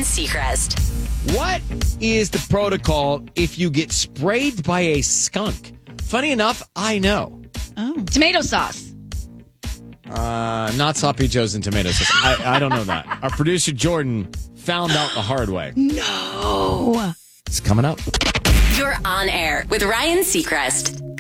Seacrest. What is the protocol if you get sprayed by a skunk? Funny enough, I know. Oh. Tomato sauce. Not sloppy joes and tomato sauce. I don't know that. Our producer Jordan found out the hard way. No. It's coming up. You're on air with Ryan Seacrest.